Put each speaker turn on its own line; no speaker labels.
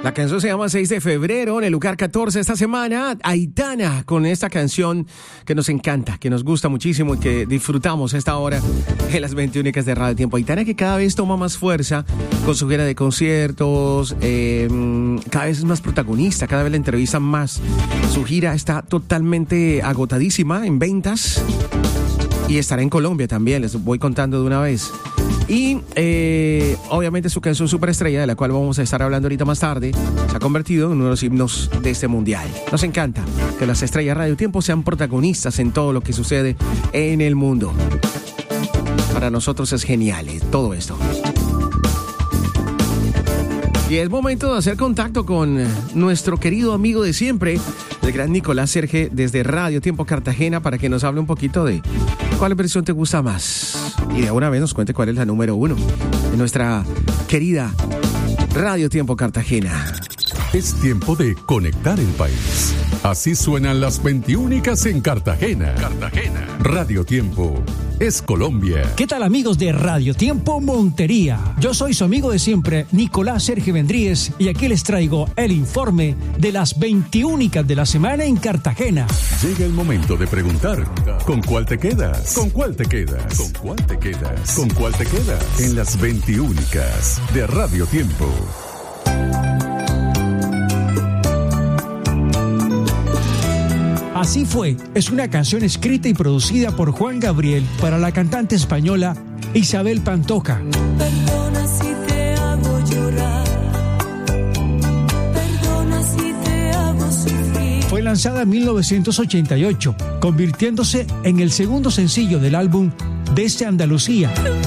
La canción se llama 6 de febrero, en el lugar 14 esta semana. Aitana con esta canción que nos encanta, que nos gusta muchísimo y que disfrutamos a esta hora en las 21 de Radio Tiempo. Aitana que cada vez toma más fuerza con su gira de conciertos, cada vez es más protagonista, cada vez la entrevistan más. Su gira está totalmente agotadísima en ventas y estará en Colombia también, les voy contando de una vez. Y obviamente su canción superestrella, de la cual vamos a estar hablando ahorita más tarde, se ha convertido en uno de los himnos de este mundial. Nos encanta que las estrellas Radio Tiempo sean protagonistas en todo lo que sucede en el mundo. Para nosotros es genial todo esto. Y es momento de hacer contacto con nuestro querido amigo de siempre, el gran Nicolás Serge, desde Radio Tiempo Cartagena, para que nos hable un poquito de cuál versión te gusta más. Y de una vez nos cuente cuál es la número 1 de nuestra querida Radio Tiempo Cartagena.
Es tiempo de conectar el país. Así suenan las 21 en Cartagena. Radio Tiempo es Colombia.
¿Qué tal, amigos de Radio Tiempo Montería? Yo soy su amigo de siempre, Nicolás Serge Vendríez, y aquí les traigo el informe de las 21 de la semana en Cartagena.
Llega el momento de preguntar, ¿con cuál te quedas? ¿Con cuál te quedas? ¿Con cuál te quedas? ¿Con cuál te quedas? En las 21 de Radio Tiempo.
Así fue, es una canción escrita y producida por Juan Gabriel para la cantante española Isabel Pantoja.
Perdona si te hago llorar, perdona si te hago sufrir.
Fue lanzada en 1988, convirtiéndose en el segundo sencillo del álbum Desde Andalucía.